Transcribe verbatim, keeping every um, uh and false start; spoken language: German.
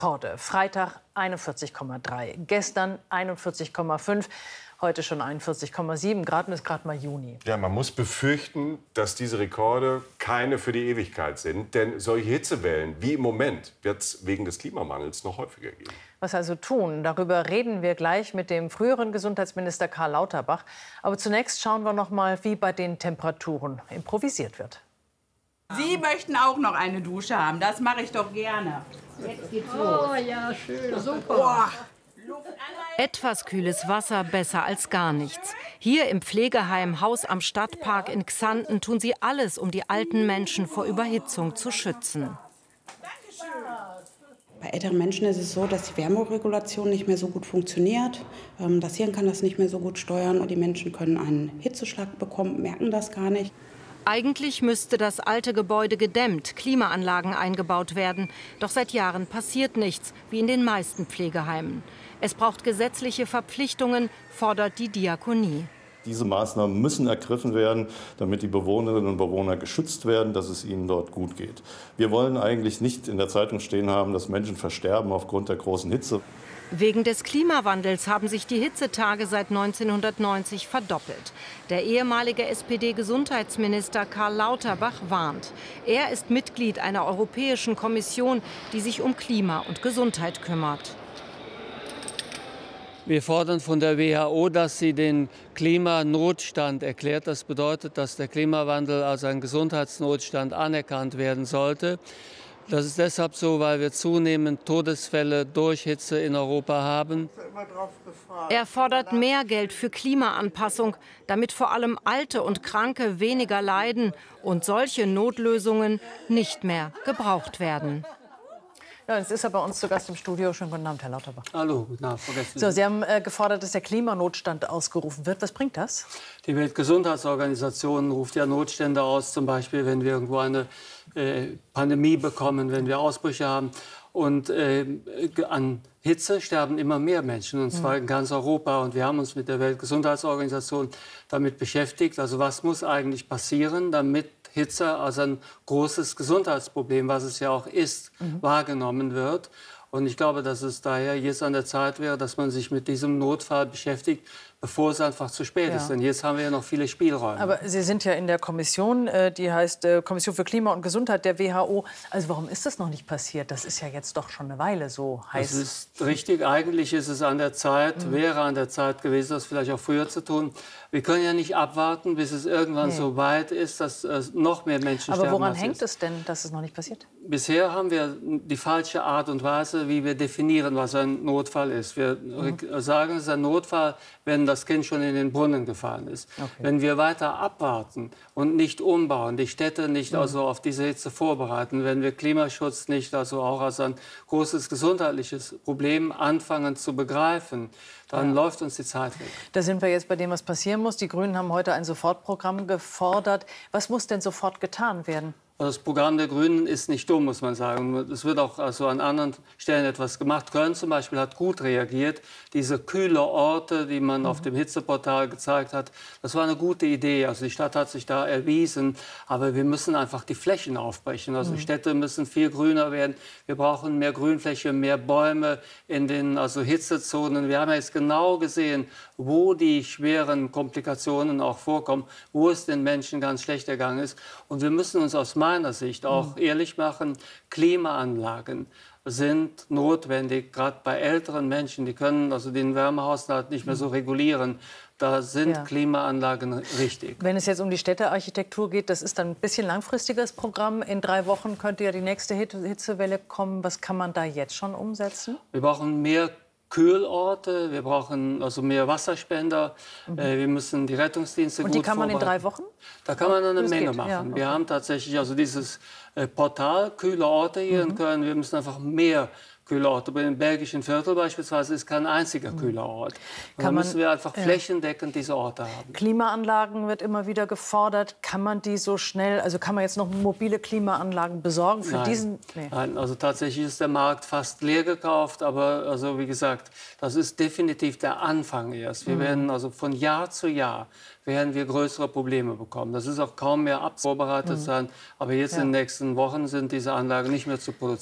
Rekorde. Freitag einundvierzig Komma drei, gestern einundvierzig Komma fünf, heute schon einundvierzig Komma sieben Grad und es ist gerade mal Juni. Ja, man muss befürchten, dass diese Rekorde keine für die Ewigkeit sind. Denn solche Hitzewellen wie im Moment wird es wegen des Klimawandels noch häufiger geben. Was also tun? Darüber reden wir gleich mit dem früheren Gesundheitsminister Karl Lauterbach. Aber zunächst schauen wir noch mal, wie bei den Temperaturen improvisiert wird. Sie möchten auch noch eine Dusche haben. Das mache ich doch gerne. Jetzt geht's los. Oh ja, schön, super. Oh. Etwas kühles Wasser besser als gar nichts. Hier im Pflegeheim Haus am Stadtpark in Xanten tun sie alles, um die alten Menschen vor Überhitzung zu schützen. Bei älteren Menschen ist es so, dass die Wärmeregulation nicht mehr so gut funktioniert. Das Hirn kann das nicht mehr so gut steuern und die Menschen können einen Hitzeschlag bekommen, merken das gar nicht. Eigentlich müsste das alte Gebäude gedämmt, Klimaanlagen eingebaut werden. Doch seit Jahren passiert nichts, wie in den meisten Pflegeheimen. Es braucht gesetzliche Verpflichtungen, fordert die Diakonie. Diese Maßnahmen müssen ergriffen werden, damit die Bewohnerinnen und Bewohner geschützt werden, dass es ihnen dort gut geht. Wir wollen eigentlich nicht in der Zeitung stehen haben, dass Menschen versterben aufgrund der großen Hitze. Wegen des Klimawandels haben sich die Hitzetage seit neunzehnhundertneunzig verdoppelt. Der ehemalige S P D-Gesundheitsminister Karl Lauterbach warnt. Er ist Mitglied einer europäischen Kommission, die sich um Klima und Gesundheit kümmert. Wir fordern von der W H O, dass sie den Klimanotstand erklärt. Das bedeutet, dass der Klimawandel als ein Gesundheitsnotstand anerkannt werden sollte. Das ist deshalb so, weil wir zunehmend Todesfälle durch Hitze in Europa haben. Er fordert mehr Geld für Klimaanpassung, damit vor allem Alte und Kranke weniger leiden und solche Notlösungen nicht mehr gebraucht werden. Ja, jetzt ist er bei uns zu Gast im Studio. Schönen guten Abend, Herr Lauterbach. Hallo, guten Abend, Frau Gessler. So, Sie haben äh, gefordert, dass der Klimanotstand ausgerufen wird. Was bringt das? Die Weltgesundheitsorganisation ruft ja Notstände aus, zum Beispiel, wenn wir irgendwo eine äh, Pandemie bekommen, wenn wir Ausbrüche haben. Und äh, an Hitze sterben immer mehr Menschen, und zwar in ganz Europa. Und wir haben uns mit der Weltgesundheitsorganisation damit beschäftigt. Also was muss eigentlich passieren, damit Hitze als ein großes Gesundheitsproblem, was es ja auch ist, mhm. wahrgenommen wird. Und ich glaube, dass es daher jetzt an der Zeit wäre, dass man sich mit diesem Notfall beschäftigt, bevor es einfach zu spät ja. ist. Denn jetzt haben wir ja noch viele Spielräume. Aber Sie sind ja in der Kommission, die heißt Kommission für Klima und Gesundheit der W H O. Also warum ist das noch nicht passiert? Das ist ja jetzt doch schon eine Weile so heiß. Das ist richtig. Eigentlich ist es an der Zeit, mhm. wäre an der Zeit gewesen, das vielleicht auch früher zu tun. Wir können ja nicht abwarten, bis es irgendwann nee. so weit ist, dass äh, noch mehr Menschen Aber sterben. Aber woran hängt es denn, dass es noch nicht passiert? Bisher haben wir die falsche Art und Weise, wie wir definieren, was ein Notfall ist. Wir mhm. sagen, es ist ein Notfall, wenn das Kind schon in den Brunnen gefallen ist. Okay. Wenn wir weiter abwarten und nicht umbauen, die Städte nicht mhm. also auf diese Hitze vorbereiten, wenn wir Klimaschutz nicht also auch als ein großes gesundheitliches Problem anfangen zu begreifen, dann ja. läuft uns die Zeit weg. Da sind wir jetzt bei dem, was passieren muss. Die Grünen haben heute ein Sofortprogramm gefordert. Was muss denn sofort getan werden? Das Programm der Grünen ist nicht dumm, muss man sagen. Es wird auch also an anderen Stellen etwas gemacht. Köln zum Beispiel hat gut reagiert. Diese kühle Orte, die man mhm. auf dem Hitzeportal gezeigt hat, das war eine gute Idee. Also die Stadt hat sich da erwiesen. Aber wir müssen einfach die Flächen aufbrechen. Also mhm. Städte müssen viel grüner werden. Wir brauchen mehr Grünfläche, mehr Bäume in den also Hitzezonen. Wir haben ja jetzt genau gesehen, wo die schweren Komplikationen auch vorkommen, wo es den Menschen ganz schlecht ergangen ist. Und wir müssen uns aus meiner Sicht auch mhm. ehrlich machen, Klimaanlagen sind notwendig, gerade bei älteren Menschen, die können also den Wärmehaushalt nicht mehr so regulieren. Da sind ja. Klimaanlagen richtig. Wenn es jetzt um die Städtearchitektur geht, das ist dann ein bisschen langfristiges Programm. In drei Wochen könnte ja die nächste Hitzewelle kommen. Was kann man da jetzt schon umsetzen? Wir brauchen mehr Kühlorte, wir brauchen also mehr Wasserspender, mhm. äh, wir müssen die Rettungsdienste gut Und die kann man in vorbereiten. drei Wochen? Da kann man eine das Menge geht. machen. Ja, okay. Wir haben tatsächlich also dieses äh, Portal, kühle Orte hier mhm. in Köln. Wir müssen einfach mehr kühle Orte. Bei dem belgischen Viertel beispielsweise ist kein einziger mhm. kühler Ort. Und da müssen wir einfach ja. flächendeckend diese Orte haben. Klimaanlagen wird immer wieder gefordert. Kann man die so schnell, also kann man jetzt noch mobile Klimaanlagen besorgen für Nein. diesen? Nee. Nein, also tatsächlich ist der Markt fast leer gekauft. Aber also wie gesagt, das ist definitiv der Anfang erst. Wir mhm. werden also von Jahr zu Jahr werden wir größere Probleme bekommen. Das ist auch kaum mehr abvorbereitet mhm. sein. Aber jetzt ja. in den nächsten Wochen sind diese Anlagen nicht mehr zu produzieren.